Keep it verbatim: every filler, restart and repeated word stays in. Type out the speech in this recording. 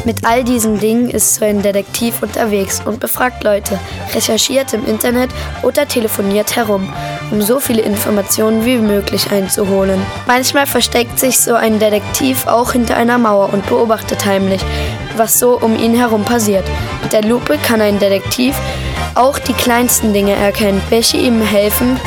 Mit all diesen Dingen ist so ein Detektiv unterwegs und befragt Leute, recherchiert im Internet oder telefoniert herum, um so viele Informationen wie möglich einzuholen. Manchmal versteckt sich so ein Detektiv auch hinter einer Mauer und beobachtet heimlich, was so um ihn herum passiert. Mit der Lupe kann ein Detektiv auch die kleinsten Dinge erkennen, welche ihm helfen,